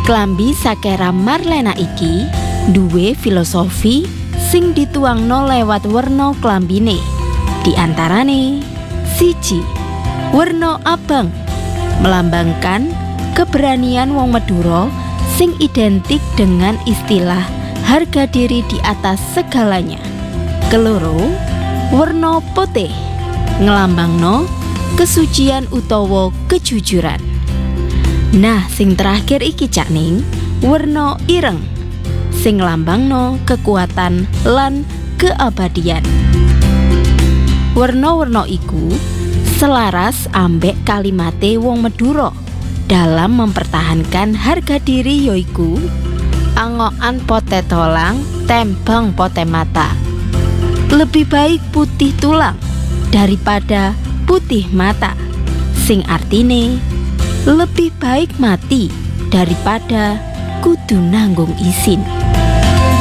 Klambi Sakera Marlena iki duwe filosofi sing dituangno lewat werna klambine. Di antarane siji, werna abang melambangkan keberanian wong Madura sing identik dengan istilah harga diri di atas segalanya. Keloro, werna putih ngelambangno kesucian utawa kejujuran. Nah, sing terakhir iki Cak Ning, werna ireng sing nglambangno kekuatan lan keabadian. Werna-werna iku selaras ambek kalimate wong Madura dalam mempertahankan harga diri, yaiku angokan pote tolang, tembang pote mata. Lebih baik putih tulang daripada putih mata, sing artine lebih baik mati daripada kudu nanggung isin.